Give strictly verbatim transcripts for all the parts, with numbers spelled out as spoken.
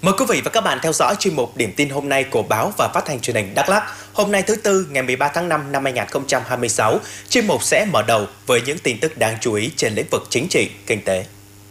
Mời quý vị và các bạn theo dõi chuyên mục Điểm tin hôm nay của báo và phát thanh truyền hình Đắk Lắk. Hôm nay thứ Tư ngày mười ba tháng năm năm hai nghìn không trăm hai mươi sáu, chuyên mục sẽ mở đầu với những tin tức đáng chú ý trên lĩnh vực chính trị, kinh tế.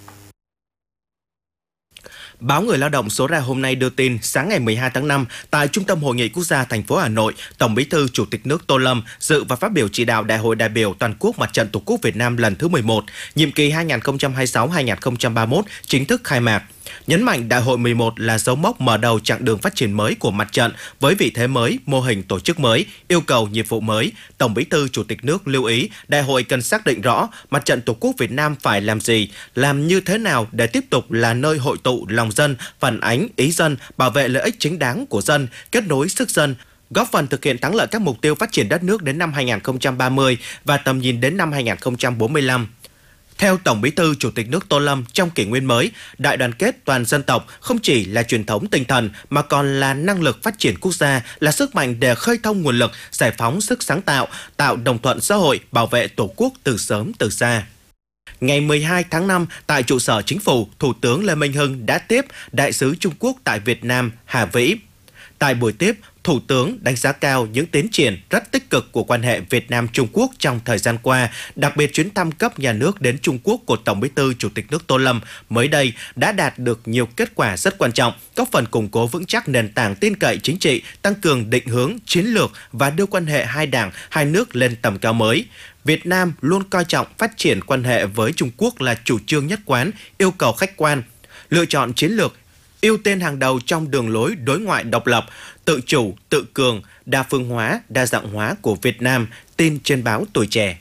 Báo Người Lao động số ra hôm nay đưa tin, sáng ngày mười hai tháng năm, tại Trung tâm Hội nghị Quốc gia thành phố Hà Nội, Tổng Bí thư Chủ tịch nước Tô Lâm dự và phát biểu chỉ đạo Đại hội đại biểu Toàn quốc Mặt trận Tổ quốc Việt Nam lần thứ mười một, nhiệm kỳ hai nghìn không trăm hai mươi sáu đến hai nghìn không trăm ba mươi mốt chính thức khai mạc. Nhấn mạnh Đại hội mười một là dấu mốc mở đầu chặng đường phát triển mới của mặt trận với vị thế mới, mô hình tổ chức mới, yêu cầu nhiệm vụ mới. Tổng Bí thư Chủ tịch nước lưu ý Đại hội cần xác định rõ Mặt trận Tổ quốc Việt Nam phải làm gì, làm như thế nào để tiếp tục là nơi hội tụ lòng dân, phản ánh ý dân, bảo vệ lợi ích chính đáng của dân, kết nối sức dân, góp phần thực hiện thắng lợi các mục tiêu phát triển đất nước đến năm hai nghìn không trăm ba mươi và tầm nhìn đến năm hai nghìn không trăm bốn mươi lăm. Theo Tổng Bí thư Chủ tịch nước Tô Lâm, trong kỷ nguyên mới, đại đoàn kết toàn dân tộc không chỉ là truyền thống tinh thần mà còn là năng lực phát triển quốc gia, là sức mạnh để khơi thông nguồn lực, giải phóng sức sáng tạo, tạo đồng thuận xã hội, bảo vệ Tổ quốc từ sớm từ xa. Ngày mười hai tháng năm, tại trụ sở Chính phủ, Thủ tướng Lê Minh Hưng đã tiếp Đại sứ Trung Quốc tại Việt Nam Hà Vĩ. Tại buổi tiếp, Thủ tướng đánh giá cao những tiến triển rất tích cực của quan hệ Việt Nam-Trung Quốc trong thời gian qua, đặc biệt chuyến thăm cấp nhà nước đến Trung Quốc của Tổng Bí thư Chủ tịch nước Tô Lâm mới đây đã đạt được nhiều kết quả rất quan trọng, góp phần củng cố vững chắc nền tảng tin cậy chính trị, tăng cường định hướng, chiến lược và đưa quan hệ hai đảng, hai nước lên tầm cao mới. Việt Nam luôn coi trọng phát triển quan hệ với Trung Quốc là chủ trương nhất quán, yêu cầu khách quan, lựa chọn chiến lược, ưu tiên hàng đầu trong đường lối đối ngoại độc lập, tự chủ, tự cường, đa phương hóa, đa dạng hóa của Việt Nam, tin trên báo Tuổi Trẻ.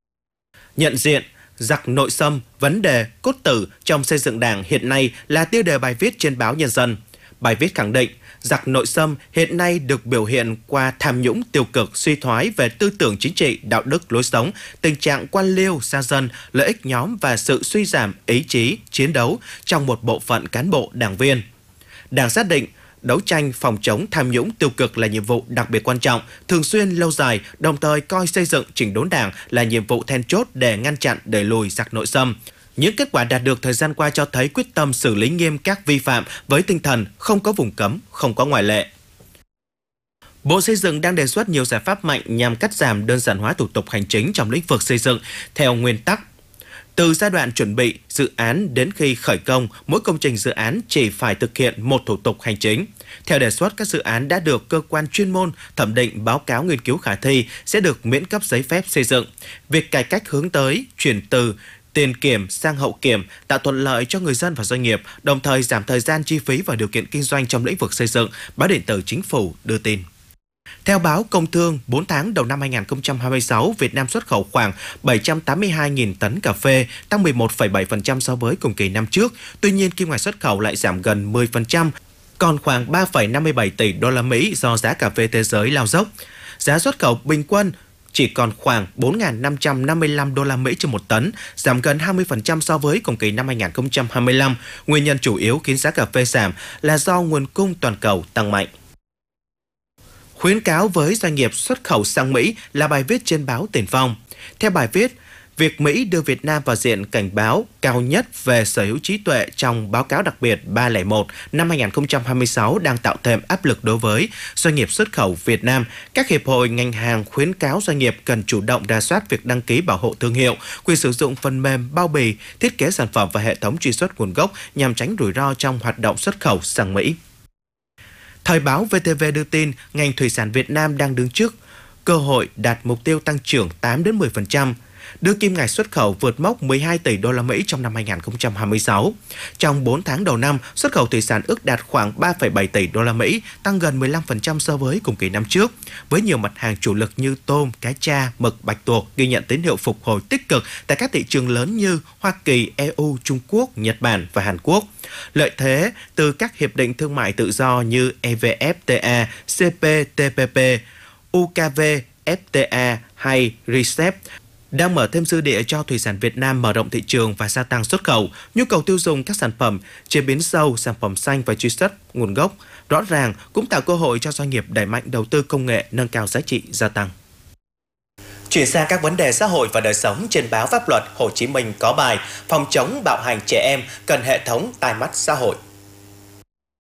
Nhận diện, giặc nội xâm, vấn đề, cốt tử trong xây dựng Đảng hiện nay là tiêu đề bài viết trên báo Nhân dân. Bài viết khẳng định, giặc nội xâm hiện nay được biểu hiện qua tham nhũng tiêu cực, suy thoái về tư tưởng chính trị, đạo đức, lối sống, tình trạng quan liêu, xa dân, lợi ích nhóm và sự suy giảm ý chí, chiến đấu trong một bộ phận cán bộ, đảng viên. Đảng xác định, đấu tranh phòng chống tham nhũng tiêu cực là nhiệm vụ đặc biệt quan trọng, thường xuyên lâu dài, đồng thời coi xây dựng chỉnh đốn Đảng là nhiệm vụ then chốt để ngăn chặn, đẩy lùi giặc nội xâm. Những kết quả đạt được thời gian qua cho thấy quyết tâm xử lý nghiêm các vi phạm với tinh thần không có vùng cấm, không có ngoại lệ. Bộ Xây dựng đang đề xuất nhiều giải pháp mạnh nhằm cắt giảm đơn giản hóa thủ tục hành chính trong lĩnh vực xây dựng theo nguyên tắc. Từ giai đoạn chuẩn bị dự án đến khi khởi công, mỗi công trình dự án chỉ phải thực hiện một thủ tục hành chính. Theo đề xuất, các dự án đã được cơ quan chuyên môn thẩm định báo cáo nghiên cứu khả thi sẽ được miễn cấp giấy phép xây dựng. Việc cải cách hướng tới chuyển từ tiền kiểm sang hậu kiểm tạo thuận lợi cho người dân và doanh nghiệp, đồng thời giảm thời gian, chi phí và điều kiện kinh doanh trong lĩnh vực xây dựng, báo điện tử Chính phủ đưa tin. Theo báo Công Thương, bốn tháng đầu năm hai nghìn không trăm hai mươi sáu, Việt Nam xuất khẩu khoảng bảy trăm tám mươi hai nghìn tấn cà phê, tăng mười một phẩy bảy phần trăm so với cùng kỳ năm trước. Tuy nhiên, kim ngạch xuất khẩu lại giảm gần mười phần trăm, còn khoảng ba phẩy năm mươi bảy tỷ đô la Mỹ do giá cà phê thế giới lao dốc. Giá xuất khẩu bình quân chỉ còn khoảng bốn nghìn năm trăm năm mươi lăm đô la Mỹ trên một tấn, giảm gần hai mươi phần trăm so với cùng kỳ năm hai nghìn không trăm hai mươi lăm. Nguyên nhân chủ yếu khiến giá cà phê giảm là do nguồn cung toàn cầu tăng mạnh. Khuyến cáo với doanh nghiệp xuất khẩu sang Mỹ là bài viết trên báo Tiền Phong. Theo bài viết, việc Mỹ đưa Việt Nam vào diện cảnh báo cao nhất về sở hữu trí tuệ trong báo cáo đặc biệt ba không một năm hai nghìn không trăm hai mươi sáu đang tạo thêm áp lực đối với doanh nghiệp xuất khẩu Việt Nam. Các hiệp hội ngành hàng khuyến cáo doanh nghiệp cần chủ động rà soát việc đăng ký bảo hộ thương hiệu, quyền sử dụng phần mềm, bao bì, thiết kế sản phẩm và hệ thống truy xuất nguồn gốc nhằm tránh rủi ro trong hoạt động xuất khẩu sang Mỹ. Thời báo vê tê vê đưa tin, ngành thủy sản Việt Nam đang đứng trước cơ hội đạt mục tiêu tăng trưởng tám đến mười phần trăm, đưa kim ngạch xuất khẩu vượt mốc mười hai tỷ đô la Mỹ trong năm hai nghìn không trăm hai mươi sáu. Trong bốn tháng đầu năm, xuất khẩu thủy sản ước đạt khoảng ba phẩy bảy tỷ đô la Mỹ, tăng gần mười lăm phần trăm so với cùng kỳ năm trước. Với nhiều mặt hàng chủ lực như tôm, cá tra, mực, bạch tuộc ghi nhận tín hiệu phục hồi tích cực tại các thị trường lớn như Hoa Kỳ, e u, Trung Quốc, Nhật Bản và Hàn Quốc. Lợi thế từ các hiệp định thương mại tự do như e vê ép tê a, xê pê tê pê pê, u ca vê ép tê a hay rờ xê e pê đang mở thêm dư địa cho thủy sản Việt Nam mở rộng thị trường và gia tăng xuất khẩu. Nhu cầu tiêu dùng các sản phẩm chế biến sâu, sản phẩm xanh và truy xuất nguồn gốc rõ ràng cũng tạo cơ hội cho doanh nghiệp đẩy mạnh đầu tư công nghệ, nâng cao giá trị gia tăng. Chuyển sang các vấn đề xã hội và đời sống, trên báo Pháp luật Hồ Chí Minh có bài phòng chống bạo hành trẻ em cần hệ thống tai mắt xã hội.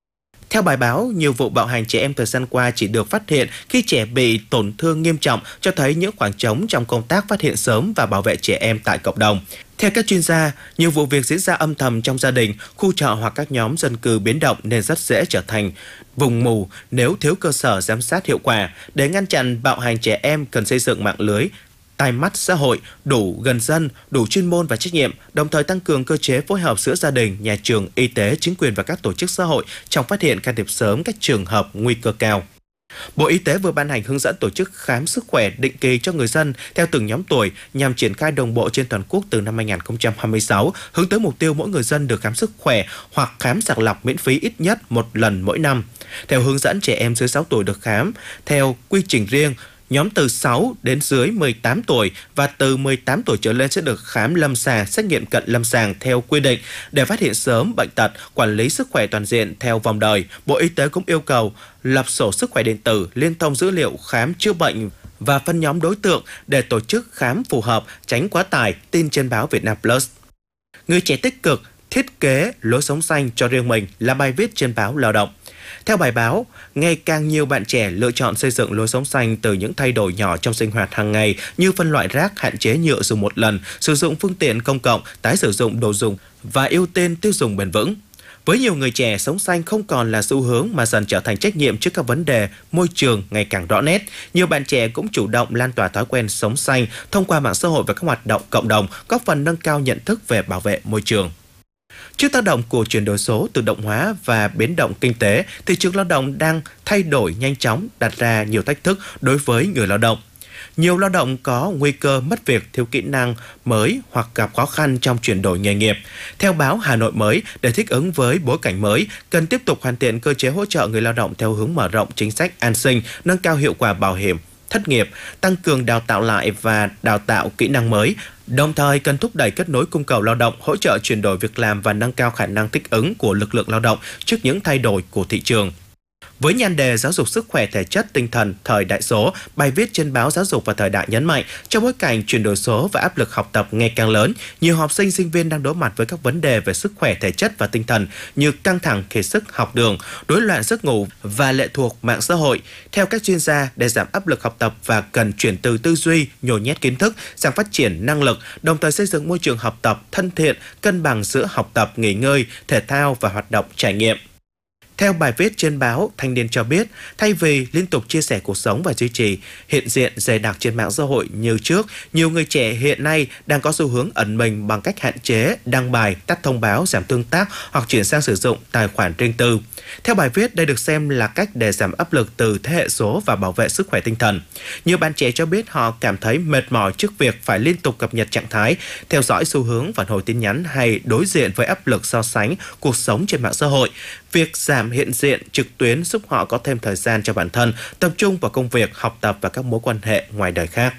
Theo bài báo, nhiều vụ bạo hành trẻ em thời gian qua chỉ được phát hiện khi trẻ bị tổn thương nghiêm trọng, cho thấy những khoảng trống trong công tác phát hiện sớm và bảo vệ trẻ em tại cộng đồng. Theo các chuyên gia, nhiều vụ việc diễn ra âm thầm trong gia đình, khu trọ hoặc các nhóm dân cư biến động nên rất dễ trở thành vùng mù nếu thiếu cơ sở giám sát hiệu quả. Để ngăn chặn bạo hành trẻ em, cần xây dựng mạng lưới tai mắt xã hội đủ gần dân, đủ chuyên môn và trách nhiệm, đồng thời tăng cường cơ chế phối hợp giữa gia đình, nhà trường, y tế, chính quyền và các tổ chức xã hội trong phát hiện, can thiệp sớm các trường hợp nguy cơ cao. Bộ Y tế vừa ban hành hướng dẫn tổ chức khám sức khỏe định kỳ cho người dân theo từng nhóm tuổi nhằm triển khai đồng bộ trên toàn quốc từ năm hai nghìn không trăm hai mươi sáu, hướng tới mục tiêu mỗi người dân được khám sức khỏe hoặc khám sàng lọc miễn phí ít nhất một lần mỗi năm. Theo hướng dẫn, trẻ em dưới sáu tuổi được khám theo quy trình riêng, nhóm từ sáu đến dưới mười tám tuổi và từ mười tám tuổi trở lên sẽ được khám lâm sàng, xét nghiệm cận lâm sàng theo quy định để phát hiện sớm bệnh tật, quản lý sức khỏe toàn diện theo vòng đời. Bộ Y tế cũng yêu cầu lập sổ sức khỏe điện tử, liên thông dữ liệu khám chữa bệnh và phân nhóm đối tượng để tổ chức khám phù hợp, tránh quá tải. Tin trên báo Việt Nam Plus. Người trẻ tích cực thiết kế lối sống xanh cho riêng mình là bài viết trên báo Lao động. Theo bài báo, ngày càng nhiều bạn trẻ lựa chọn xây dựng lối sống xanh từ những thay đổi nhỏ trong sinh hoạt hàng ngày như phân loại rác, hạn chế nhựa dùng một lần, sử dụng phương tiện công cộng, tái sử dụng đồ dùng và ưu tiên tiêu dùng bền vững. Với nhiều người trẻ, sống xanh không còn là xu hướng mà dần trở thành trách nhiệm trước các vấn đề môi trường ngày càng rõ nét. Nhiều bạn trẻ cũng chủ động lan tỏa thói quen sống xanh thông qua mạng xã hội và các hoạt động cộng đồng, góp phần nâng cao nhận thức về bảo vệ môi trường. Trước tác động của chuyển đổi số, tự động hóa và biến động kinh tế, thị trường lao động đang thay đổi nhanh chóng, đặt ra nhiều thách thức đối với người lao động. Nhiều lao động có nguy cơ mất việc, thiếu kỹ năng mới hoặc gặp khó khăn trong chuyển đổi nghề nghiệp. Theo báo Hà Nội mới, để thích ứng với bối cảnh mới, cần tiếp tục hoàn thiện cơ chế hỗ trợ người lao động theo hướng mở rộng chính sách an sinh, nâng cao hiệu quả bảo hiểm thất nghiệp, tăng cường đào tạo lại và đào tạo kỹ năng mới. Đồng thời cần thúc đẩy kết nối cung cầu lao động, hỗ trợ chuyển đổi việc làm và nâng cao khả năng thích ứng của lực lượng lao động trước những thay đổi của thị trường. Với nhan đề giáo dục sức khỏe thể chất tinh thần thời đại số, bài viết trên báo Giáo dục và Thời đại nhấn mạnh, trong bối cảnh chuyển đổi số và áp lực học tập ngày càng lớn, nhiều học sinh sinh viên đang đối mặt với các vấn đề về sức khỏe thể chất và tinh thần như căng thẳng kiệt sức học đường, rối loạn giấc ngủ và lệ thuộc mạng xã hội. Theo các chuyên gia, để giảm áp lực học tập và cần chuyển từ tư duy nhồi nhét kiến thức sang phát triển năng lực, đồng thời xây dựng môi trường học tập thân thiện, cân bằng giữa học tập, nghỉ ngơi, thể thao và hoạt động trải nghiệm. Theo bài viết trên báo Thanh niên cho biết, thay vì liên tục chia sẻ cuộc sống và duy trì hiện diện dày đặc trên mạng xã hội như trước, nhiều người trẻ hiện nay đang có xu hướng ẩn mình bằng cách hạn chế đăng bài, tắt thông báo, giảm tương tác hoặc chuyển sang sử dụng tài khoản riêng tư. Theo bài viết, đây được xem là cách để giảm áp lực từ thế hệ số và bảo vệ sức khỏe tinh thần. Nhiều bạn trẻ cho biết họ cảm thấy mệt mỏi trước việc phải liên tục cập nhật trạng thái, theo dõi xu hướng, phản hồi tin nhắn hay đối diện với áp lực so sánh cuộc sống trên mạng xã hội. Việc giảm hiện diện trực tuyến giúp họ có thêm thời gian cho bản thân, tập trung vào công việc, học tập và các mối quan hệ ngoài đời khác.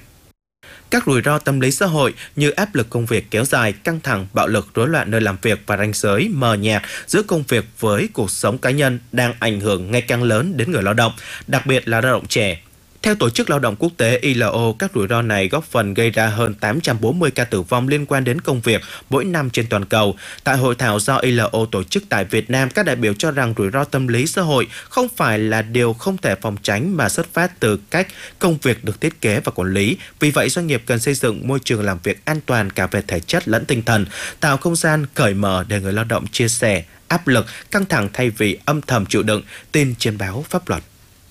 Các rủi ro tâm lý xã hội như áp lực công việc kéo dài, căng thẳng, bạo lực, rối loạn nơi làm việc và ranh giới mờ nhạt giữa công việc với cuộc sống cá nhân đang ảnh hưởng ngày càng lớn đến người lao động, đặc biệt là lao động trẻ. Theo Tổ chức Lao động Quốc tế I L O, các rủi ro này góp phần gây ra hơn tám trăm bốn mươi ca tử vong liên quan đến công việc mỗi năm trên toàn cầu. Tại hội thảo do I L O tổ chức tại Việt Nam, các đại biểu cho rằng rủi ro tâm lý xã hội không phải là điều không thể phòng tránh mà xuất phát từ cách công việc được thiết kế và quản lý. Vì vậy, doanh nghiệp cần xây dựng môi trường làm việc an toàn cả về thể chất lẫn tinh thần, tạo không gian cởi mở để người lao động chia sẻ áp lực, căng thẳng thay vì âm thầm chịu đựng. Tin trên báo Pháp luật.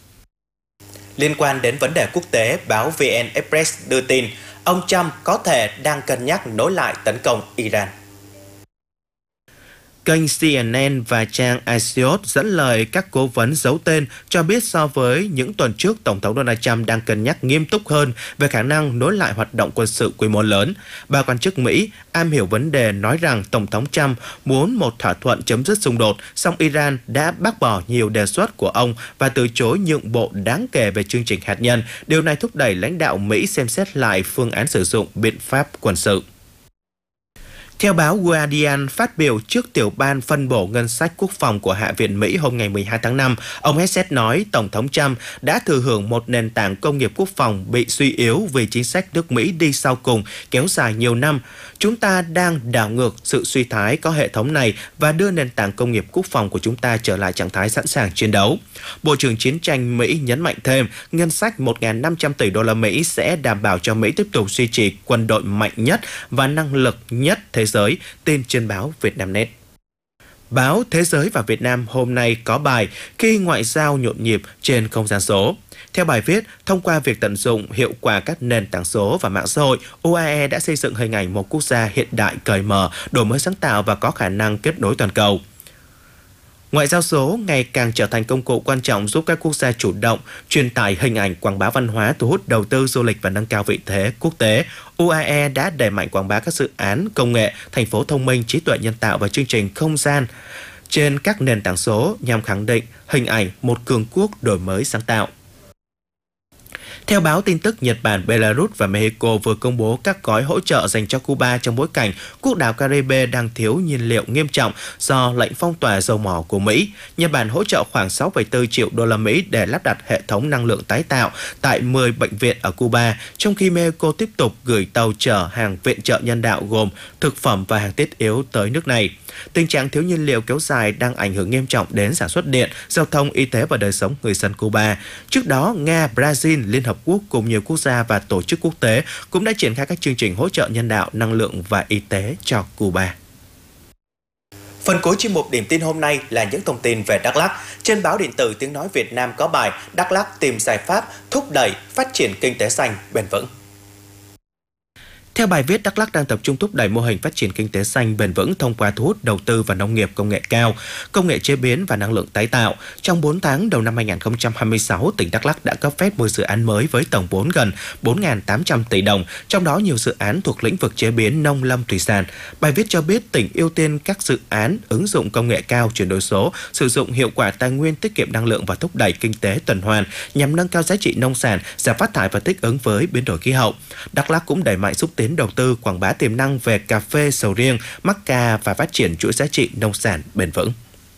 Liên quan đến vấn đề quốc tế, báo vê en Express đưa tin, ông Trump có thể đang cân nhắc nối lại tấn công Iran. Kênh C N N và trang Axios dẫn lời các cố vấn giấu tên cho biết so với những tuần trước, Tổng thống Donald Trump đang cân nhắc nghiêm túc hơn về khả năng nối lại hoạt động quân sự quy mô lớn. Ba quan chức Mỹ am hiểu vấn đề nói rằng Tổng thống Trump muốn một thỏa thuận chấm dứt xung đột, song Iran đã bác bỏ nhiều đề xuất của ông và từ chối nhượng bộ đáng kể về chương trình hạt nhân. Điều này thúc đẩy lãnh đạo Mỹ xem xét lại phương án sử dụng biện pháp quân sự. Theo báo Guardian phát biểu trước tiểu ban phân bổ ngân sách quốc phòng của Hạ viện Mỹ hôm ngày mười hai tháng năm, ông Hessett nói Tổng thống Trump đã thừa hưởng một nền tảng công nghiệp quốc phòng bị suy yếu vì chính sách nước Mỹ đi sau cùng kéo dài nhiều năm. Chúng ta đang đảo ngược sự suy thoái có hệ thống này và đưa nền tảng công nghiệp quốc phòng của chúng ta trở lại trạng thái sẵn sàng chiến đấu. Bộ trưởng Chiến tranh Mỹ nhấn mạnh thêm, ngân sách một nghìn năm trăm tỷ đô la Mỹ sẽ đảm bảo cho Mỹ tiếp tục duy trì quân đội mạnh nhất và năng lực nhất thế giới, tin trên báo Vietnamnet. Báo Thế giới và Việt Nam hôm nay có bài Khi ngoại giao nhộn nhịp trên không gian số. Theo bài viết, thông qua việc tận dụng hiệu quả các nền tảng số và mạng xã hội, u a e đã xây dựng hình ảnh một quốc gia hiện đại, cởi mở, đổi mới sáng tạo và có khả năng kết nối toàn cầu. Ngoại giao số ngày càng trở thành công cụ quan trọng giúp các quốc gia chủ động truyền tải hình ảnh, quảng bá văn hóa, thu hút đầu tư du lịch và nâng cao vị thế quốc tế. u a e đã đẩy mạnh quảng bá các dự án công nghệ, thành phố thông minh, trí tuệ nhân tạo và chương trình không gian trên các nền tảng số nhằm khẳng định hình ảnh một cường quốc đổi mới sáng tạo. Theo báo tin tức, Nhật Bản, Belarus và Mexico vừa công bố các gói hỗ trợ dành cho Cuba trong bối cảnh quốc đảo Caribe đang thiếu nhiên liệu nghiêm trọng do lệnh phong tỏa dầu mỏ của Mỹ. Nhật Bản hỗ trợ khoảng sáu phẩy bốn triệu đô la Mỹ để lắp đặt hệ thống năng lượng tái tạo tại mười bệnh viện ở Cuba, trong khi Mexico tiếp tục gửi tàu chở hàng viện trợ nhân đạo gồm thực phẩm và hàng thiết yếu tới nước này. Tình trạng thiếu nhiên liệu kéo dài đang ảnh hưởng nghiêm trọng đến sản xuất điện, giao thông, y tế và đời sống người dân Cuba. Trước đó, Nga, Brazil, Liên Hợp Quốc cùng nhiều quốc gia và tổ chức quốc tế cũng đã triển khai các chương trình hỗ trợ nhân đạo, năng lượng và y tế cho Cuba. Phần cuối chuyên mục điểm tin hôm nay là những thông tin về Đắk Lắk. Trên báo điện tử Tiếng nói Việt Nam có bài Đắk Lắk tìm giải pháp thúc đẩy phát triển kinh tế xanh bền vững. Theo bài viết, Đắk Lắk đang tập trung thúc đẩy mô hình phát triển kinh tế xanh bền vững thông qua thu hút đầu tư vào nông nghiệp công nghệ cao, công nghệ chế biến và năng lượng tái tạo. Trong bốn tháng đầu năm hai nghìn không trăm hai mươi sáu, tỉnh Đắk Lắk đã cấp phép mười dự án mới với tổng vốn gần bốn nghìn tám trăm tỷ đồng, trong đó nhiều dự án thuộc lĩnh vực chế biến nông lâm thủy sản. Bài viết cho biết tỉnh ưu tiên các dự án ứng dụng công nghệ cao, chuyển đổi số, sử dụng hiệu quả tài nguyên, tiết kiệm năng lượng và thúc đẩy kinh tế tuần hoàn nhằm nâng cao giá trị nông sản, giảm phát thải và thích ứng với biến đổi khí hậu. Đắk Lắk cũng đẩy mạnh xúc tiến đầu tư, quảng bá tiềm năng về cà phê, sầu riêng, mắc ca và phát triển chuỗi giá trị nông sản bền vững.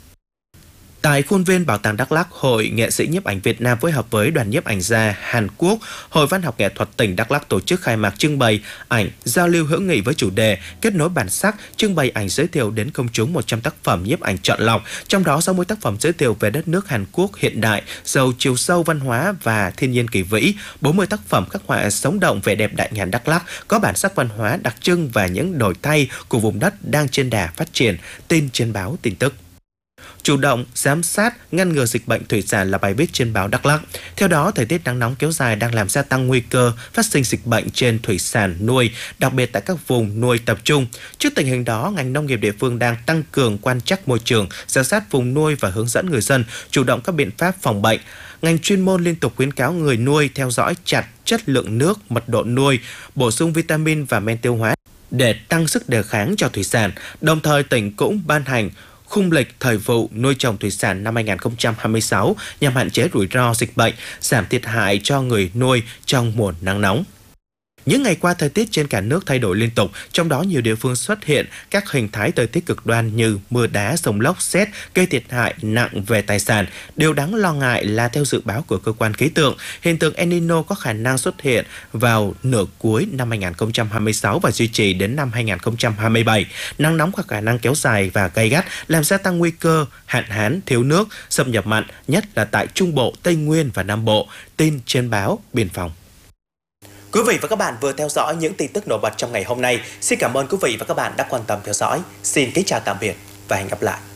Tại khuôn viên Bảo tàng Đắk Lắk, Hội Nghệ sĩ nhiếp ảnh Việt Nam phối hợp với Đoàn nhiếp ảnh gia Hàn Quốc, Hội Văn học nghệ thuật tỉnh Đắk Lắk tổ chức khai mạc trưng bày ảnh giao lưu hữu nghị với chủ đề kết nối bản sắc, trưng bày ảnh giới thiệu đến công chúng một trăm tác phẩm nhiếp ảnh chọn lọc, trong đó sáu mươi tác phẩm giới thiệu về đất nước Hàn Quốc hiện đại, giàu chiều sâu văn hóa và thiên nhiên kỳ vĩ, bốn mươi tác phẩm khắc họa sống động vẻ đẹp đại ngàn Đắk Lắk, có bản sắc văn hóa đặc trưng và những đổi thay của vùng đất đang trên đà phát triển, tin trên báo tin tức. Chủ động, giám sát, ngăn ngừa dịch bệnh thủy sản là bài viết trên báo Đắk Lắk. Theo đó, thời tiết nắng nóng kéo dài đang làm gia tăng nguy cơ phát sinh dịch bệnh trên thủy sản nuôi, đặc biệt tại các vùng nuôi tập trung. Trước tình hình đó, ngành nông nghiệp địa phương đang tăng cường quan trắc môi trường, giám sát vùng nuôi và hướng dẫn người dân chủ động các biện pháp phòng bệnh. Ngành chuyên môn liên tục khuyến cáo người nuôi theo dõi chặt chất lượng nước, mật độ nuôi, bổ sung vitamin và men tiêu hóa để tăng sức đề kháng cho thủy sản. Đồng thời, tỉnh cũng ban hành khung lịch thời vụ nuôi trồng thủy sản năm hai nghìn không trăm hai mươi sáu nhằm hạn chế rủi ro dịch bệnh, giảm thiệt hại cho người nuôi trong mùa nắng nóng. Những ngày qua, thời tiết trên cả nước thay đổi liên tục, trong đó nhiều địa phương xuất hiện các hình thái thời tiết cực đoan như mưa đá, dông lốc, sét gây thiệt hại nặng về tài sản. Điều đáng lo ngại là theo dự báo của cơ quan khí tượng, hiện tượng El Nino có khả năng xuất hiện vào nửa cuối năm hai nghìn không trăm hai mươi sáu và duy trì đến năm hai nghìn không trăm hai mươi bảy. Nắng nóng có khả năng kéo dài và gay gắt, làm gia tăng nguy cơ hạn hán, thiếu nước, xâm nhập mặn, nhất là tại Trung Bộ, Tây Nguyên và Nam Bộ. Tin trên báo Biên phòng. Quý vị và các bạn vừa theo dõi những tin tức nổi bật trong ngày hôm nay. Xin cảm ơn quý vị và các bạn đã quan tâm theo dõi. Xin kính chào tạm biệt và hẹn gặp lại.